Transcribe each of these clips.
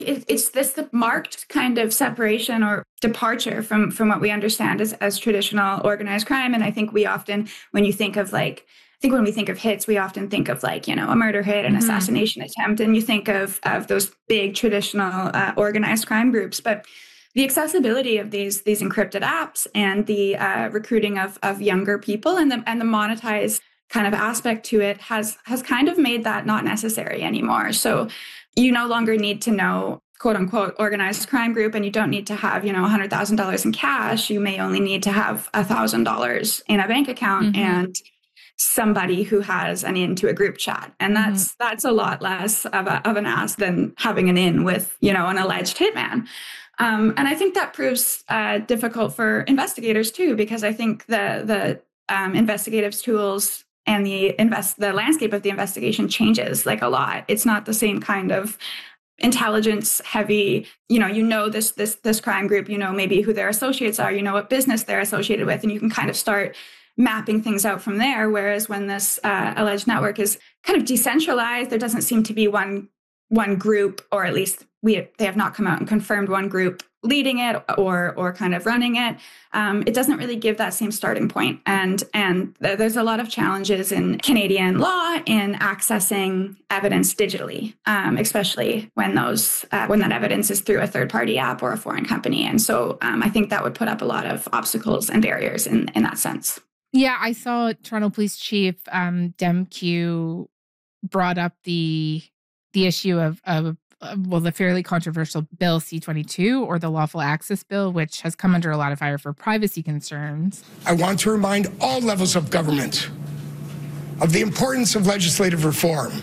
It's this the marked kind of separation or departure from what we understand as traditional organized crime. And I think we often, when you think of when we think of hits, we often think of a murder hit, an assassination attempt, and you think of those big traditional organized crime groups. But the accessibility of these encrypted apps and the recruiting of younger people and the monetized kind of aspect to it has kind of made that not necessary anymore. So you no longer need to know, quote unquote, organized crime group, and you don't need to have, $100,000 in cash. You may only need to have $1,000 in a bank account and somebody who has an in to a group chat. And that's a lot less of an ask than having an in with, an alleged hitman. And I think that proves difficult for investigators too, because I think the investigative tools and the landscape of the investigation changes a lot. It's not the same kind of intelligence heavy, this crime group, maybe who their associates are, what business they're associated with, and you can kind of start mapping things out from there. Whereas when this alleged network is kind of decentralized, there doesn't seem to be one group, or at least they have not come out and confirmed one group leading it or kind of running it. It doesn't really give that same starting point. And there's a lot of challenges in Canadian law in accessing evidence digitally, especially when that evidence is through a third-party app or a foreign company. And so I think that would put up a lot of obstacles and barriers in that sense. Yeah, I saw Toronto Police Chief Demkiw brought up the issue of the fairly controversial Bill C-22, or the Lawful Access Bill, which has come under a lot of fire for privacy concerns. I want to remind all levels of government of the importance of legislative reform,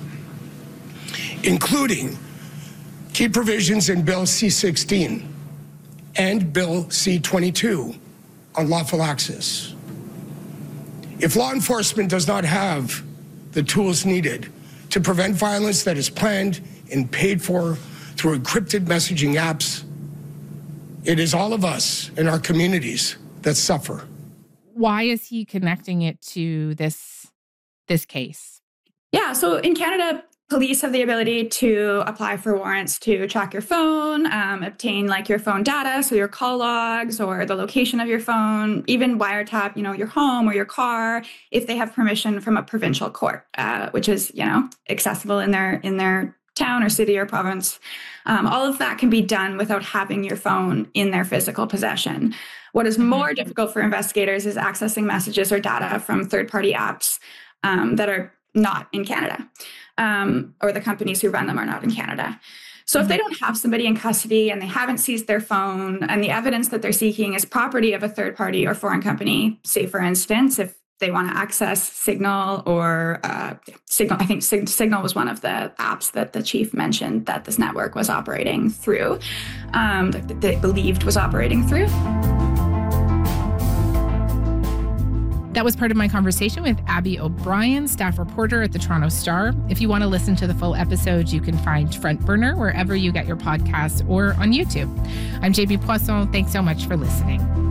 including key provisions in Bill C-16 and Bill C-22 on lawful access. If law enforcement does not have the tools needed to prevent violence that is planned and paid for through encrypted messaging apps, it is all of us in our communities that suffer. Why is he connecting it to this case? Yeah, so in Canada, police have the ability to apply for warrants to track your phone, obtain your phone data, so your call logs or the location of your phone, even wiretap, your home or your car, if they have permission from a provincial court, which is, accessible in their town or city or province. All of that can be done without having your phone in their physical possession. What is more difficult for investigators is accessing messages or data from third-party apps that are not in Canada, or the companies who run them are not in Canada. So if they don't have somebody in custody and they haven't seized their phone and the evidence that they're seeking is property of a third party or foreign company, say for instance, if they want to access Signal or Signal, I think Signal was one of the apps that the chief mentioned that this network was operating through, that they believed was operating through. That was part of my conversation with Abby O'Brien, staff reporter at the Toronto Star. If you want to listen to the full episode, you can find Front Burner wherever you get your podcasts or on YouTube. I'm JB Poisson. Thanks so much for listening.